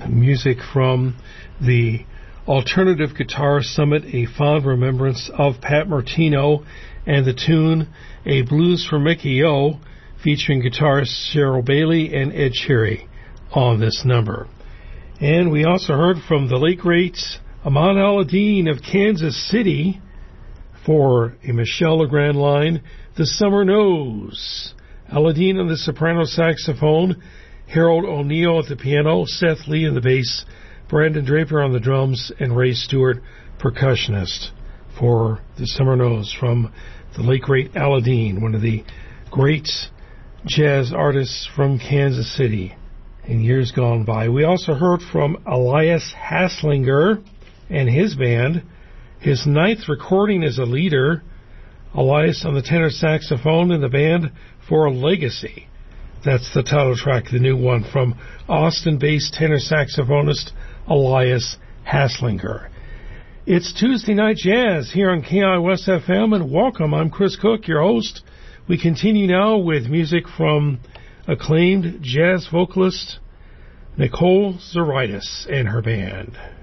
music from the Alternative Guitar Summit, a fond remembrance of Pat Martino, and the tune A Blues for Mickey O, featuring guitarist Cheryl Bailey and Ed Cherry on this number. And we also heard from the late great Ahmad Al-Adine of Kansas City for a Michel Legrand line, The Summer Knows. Al-Adine on the soprano saxophone, Harold O'Neill at the piano, Seth Lee on the bass, Brandon Draper on the drums, and Ray Stewart, percussionist, for The Summer Knows from the late great Al-Adine, one of the great jazz artists from Kansas City in years gone by. We also heard from Elias Haslinger and his band, his 9th recording as a leader. Elias on the tenor saxophone in the band for Legacy. That's the title track, the new one, from Austin-based tenor saxophonist Elias Haslinger. It's Tuesday Night Jazz here on KIOS FM, and welcome. I'm Chris Cook, your host. We continue now with music from acclaimed jazz vocalist Nicole Zaritis and her band.